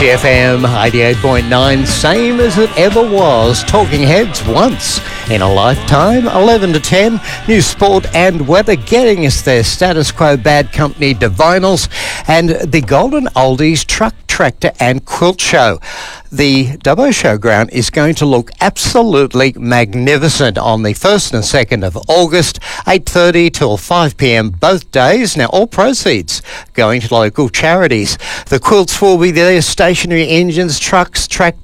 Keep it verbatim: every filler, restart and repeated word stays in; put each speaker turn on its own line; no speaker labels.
Easy F M eighty-eight point nine, same as it ever was. Talking Heads once in a lifetime, eleven to ten. New sport and weather getting us there. Status Quo Bad Company Divinals and the Golden Oldies Truck, Tractor and Quilt Show. The Dubbo Showground is going to look absolutely magnificent on the first and second of August, eight thirty till five p.m. both days. Now, all proceeds going to local charities. The quilts will be there, stationary engines, trucks, tractors,